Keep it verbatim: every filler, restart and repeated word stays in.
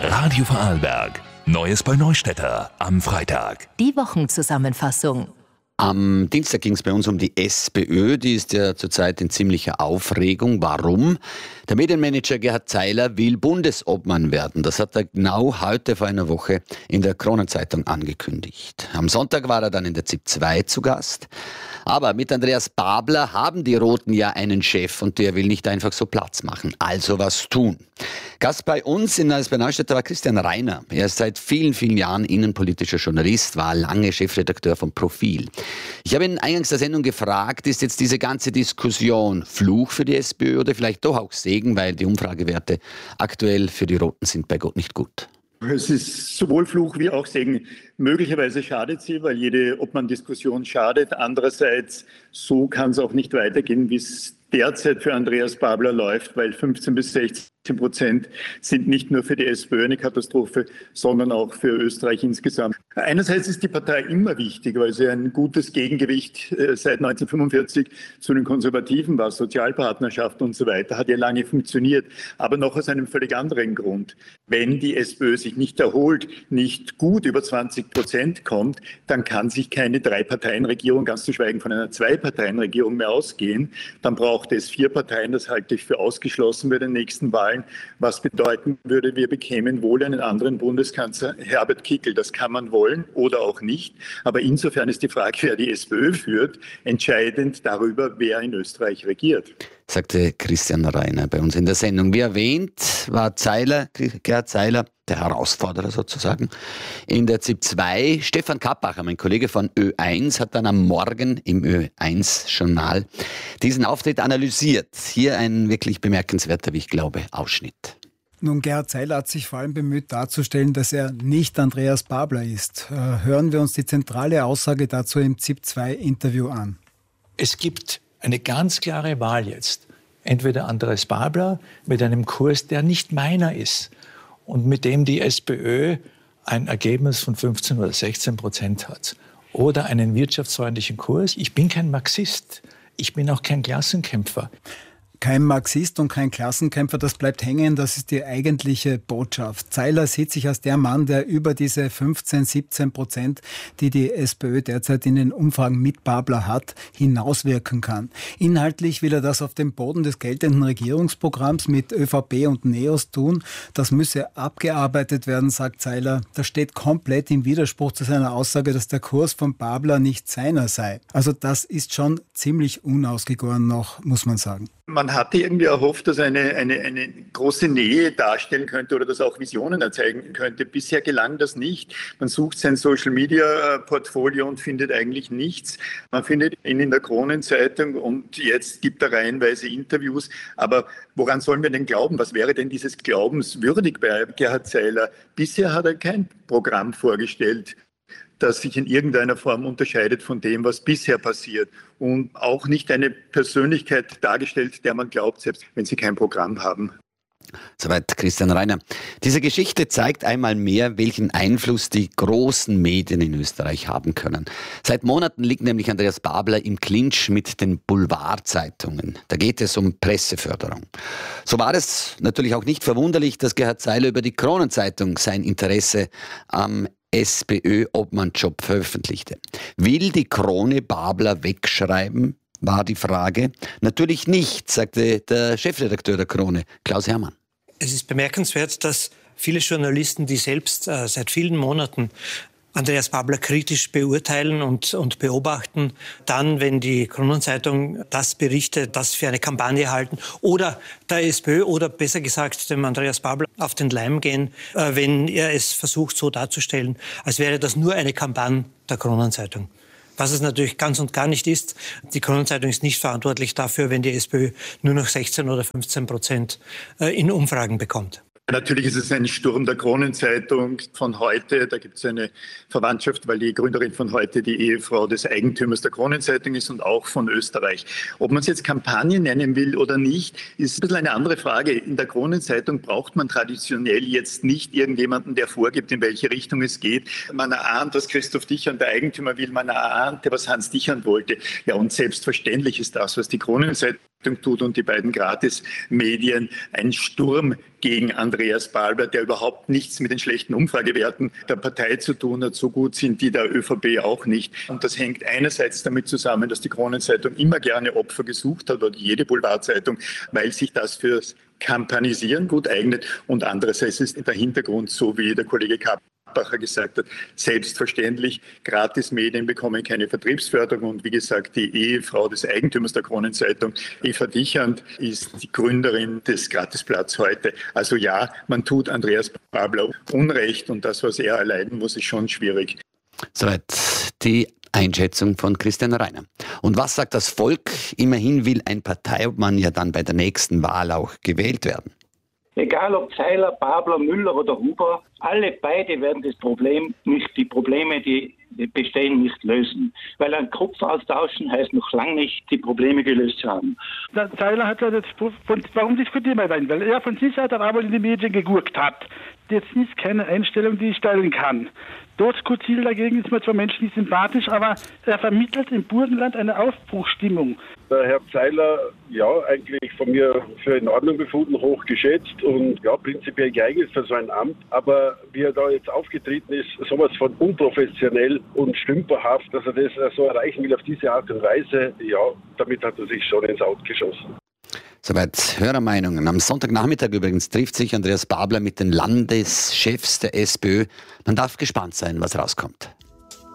Radio Vorarlberg. Neues bei Neustädter am Freitag. Die Wochenzusammenfassung. Am Dienstag ging es bei uns um die SPÖ. Die ist ja zurzeit in ziemlicher Aufregung. Warum? Der Medienmanager Gerhard Zeiler will Bundesobmann werden. Das hat er genau heute vor einer Woche in der Kronenzeitung angekündigt. Am Sonntag war er dann in der Z I P zwei zu Gast. Aber mit Andreas Babler haben die Roten ja einen Chef und der will nicht einfach so Platz machen. Also was tun. Gast bei uns in Neues bei Neustädter war Christian Reiner. Er ist seit vielen, vielen Jahren innenpolitischer Journalist, war lange Chefredakteur von Profil. Ich habe ihn eingangs der Sendung gefragt, ist jetzt diese ganze Diskussion Fluch für die SPÖ oder vielleicht doch auch Segen, weil die Umfragewerte aktuell für die Roten sind bei Gott nicht gut? Es ist sowohl Fluch wie auch Segen. Möglicherweise schadet sie, weil jede Obmann-Diskussion schadet. Andererseits, so kann es auch nicht weitergehen, wie es derzeit für Andreas Babler läuft, weil fünfzehn bis sechzehn Prozent sind nicht nur für die SPÖ eine Katastrophe, sondern auch für Österreich insgesamt. Einerseits ist die Partei immer wichtig, weil sie ein gutes Gegengewicht seit neunzehnhundertfünfundvierzig zu den Konservativen war, Sozialpartnerschaft und so weiter, hat ja lange funktioniert, aber noch aus einem völlig anderen Grund. Wenn die SPÖ sich nicht erholt, nicht gut über zwanzig Prozent kommt, dann kann sich keine Drei-Parteien-Regierung, ganz zu schweigen von einer Zwei-Parteien-Regierung mehr ausgehen. Dann braucht es vier Parteien, das halte ich für ausgeschlossen bei den nächsten Wahlen. Was bedeuten würde, wir bekämen wohl einen anderen Bundeskanzler, Herbert Kickl. Das kann man wollen oder auch nicht. Aber insofern ist die Frage, wer die SPÖ führt, entscheidend darüber, wer in Österreich regiert. Sagte Christian Reiner bei uns in der Sendung. Wie erwähnt, war Zeiler, Gerhard Zeiler, der Herausforderer sozusagen, in der Z I P zwei. Stefan Kappacher, mein Kollege von Ö eins, hat dann am Morgen im Ö eins Journal diesen Auftritt analysiert. Hier ein wirklich bemerkenswerter, wie ich glaube, Ausschnitt. Nun, Gerhard Zeiler hat sich vor allem bemüht darzustellen, dass er nicht Andreas Babler ist. Hören wir uns die zentrale Aussage dazu im Z I P zwei Interview an. Es gibt eine ganz klare Wahl jetzt. Entweder Andreas Babler mit einem Kurs, der nicht meiner ist und mit dem die SPÖ ein Ergebnis von fünfzehn oder sechzehn Prozent hat. Oder einen wirtschaftsfreundlichen Kurs. Ich bin kein Marxist. Ich bin auch kein Klassenkämpfer. Kein Marxist und kein Klassenkämpfer, das bleibt hängen, das ist die eigentliche Botschaft. Zeiler sieht sich als der Mann, der über diese fünfzehn, siebzehn Prozent, die die SPÖ derzeit in den Umfragen mit Babler hat, hinauswirken kann. Inhaltlich will er das auf dem Boden des geltenden Regierungsprogramms mit ÖVP und NEOS tun. Das müsse abgearbeitet werden, sagt Zeiler. Das steht komplett im Widerspruch zu seiner Aussage, dass der Kurs von Babler nicht seiner sei. Also das ist schon ziemlich unausgegoren noch, muss man sagen. Man hatte irgendwie erhofft, dass eine, eine, eine große Nähe darstellen könnte oder dass auch Visionen erzeugen könnte. Bisher gelang das nicht. Man sucht sein Social-Media-Portfolio und findet eigentlich nichts. Man findet ihn in der Kronenzeitung und jetzt gibt er reihenweise Interviews. Aber woran sollen wir denn glauben? Was wäre denn dieses Glaubens würdig bei Gerhard Zeiler? Bisher hat er kein Programm vorgestellt, das sich in irgendeiner Form unterscheidet von dem, was bisher passiert. Und auch nicht eine Persönlichkeit dargestellt, der man glaubt, selbst wenn sie kein Programm haben. Soweit Christian Reiner. Diese Geschichte zeigt einmal mehr, welchen Einfluss die großen Medien in Österreich haben können. Seit Monaten liegt nämlich Andreas Babler im Clinch mit den Boulevardzeitungen. Da geht es um Presseförderung. So war es natürlich auch nicht verwunderlich, dass Gerhard Zeiler über die Kronenzeitung sein Interesse am SPÖ-Obmannjob veröffentlichte. Will die Krone Babler wegschreiben, war die Frage. Natürlich nicht, sagte der Chefredakteur der Krone, Klaus Hermann. Es ist bemerkenswert, dass viele Journalisten, die selbst äh, seit vielen Monaten Andreas Babler kritisch beurteilen und, und beobachten, dann, wenn die Kronenzeitung das berichtet, das für eine Kampagne halten oder der SPÖ oder besser gesagt dem Andreas Babler auf den Leim gehen, äh, wenn er es versucht so darzustellen, als wäre das nur eine Kampagne der Kronenzeitung. Was es natürlich ganz und gar nicht ist. Die Kronenzeitung ist nicht verantwortlich dafür, wenn die SPÖ nur noch sechzehn oder fünfzehn Prozent äh, in Umfragen bekommt. Natürlich ist es ein Sturm der Kronenzeitung von heute. Da gibt es eine Verwandtschaft, weil die Gründerin von heute die Ehefrau des Eigentümers der Kronenzeitung ist und auch von Österreich. Ob man es jetzt Kampagne nennen will oder nicht, ist ein bisschen eine andere Frage. In der Kronenzeitung braucht man traditionell jetzt nicht irgendjemanden, der vorgibt, in welche Richtung es geht. Man erahnt, was Christoph Dichern, der Eigentümer, will. Man erahnte, was Hans Dichern wollte. Ja, und selbstverständlich ist das, was die Kronenzeitung tut und die beiden Gratis-Medien ein Sturm gegen Andreas Babler, der überhaupt nichts mit den schlechten Umfragewerten der Partei zu tun hat. So gut sind die der ÖVP auch nicht. Und das hängt einerseits damit zusammen, dass die Kronenzeitung immer gerne Opfer gesucht hat, oder jede Boulevardzeitung, weil sich das fürs Kampanisieren gut eignet. Und andererseits ist der Hintergrund, so wie der Kollege Kapp Bacher gesagt hat, selbstverständlich, Gratismedien bekommen keine Vertriebsförderung. Und wie gesagt, die Ehefrau des Eigentümers der Kronenzeitung, Eva Dichand, ist die Gründerin des Gratisblatts heute. Also ja, man tut Andreas Babler Unrecht, und das, was er erleiden muss, ist schon schwierig. Soweit die Einschätzung von Christian Reiner. Und was sagt das Volk? Immerhin will ein Parteiobmann ja dann bei der nächsten Wahl auch gewählt werden. Egal ob Zeiler, Babler, Müller oder Huber, alle beide werden das Problem nicht, die Probleme, die bestehen, nicht lösen. Weil ein Kopf austauschen heißt noch lange nicht, die Probleme gelöst zu haben. Der Zeiler hat ja das, von, warum diskutieren wir dann? Weil er von sich aus einmal in die Medien geguckt hat. Jetzt ist keine Einstellung, die ich stellen kann. Dort Kutzil dagegen ist mir zwar menschlich sympathisch, aber er vermittelt im Burgenland eine Aufbruchsstimmung. Der Herr Zeiler, ja, eigentlich von mir für in Ordnung befunden, hoch geschätzt und ja, prinzipiell geeignet für so ein Amt. Aber wie er da jetzt aufgetreten ist, sowas von unprofessionell und stümperhaft, dass er das so erreichen will auf diese Art und Weise, ja, damit hat er sich schon ins Out geschossen. Soweit Hörermeinungen. Am Sonntagnachmittag übrigens trifft sich Andreas Babler mit den Landeschefs der SPÖ. Man darf gespannt sein, was rauskommt.